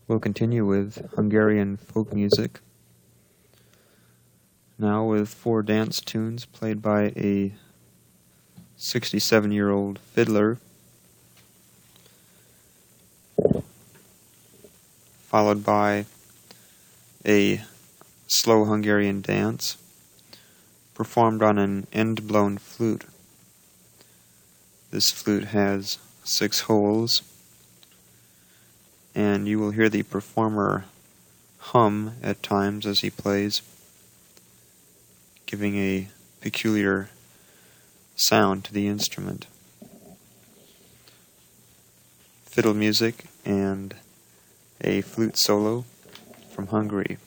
We'll continue with Hungarian folk music, now with 4 dance tunes played by a 67-year-old fiddler, followed by a slow Hungarian dance performed on an end-blown flute. This flute has 6 holes, and you will hear the performer hum at times as he plays, giving a peculiar sound to the instrument. Fiddle music and a flute solo from Hungary.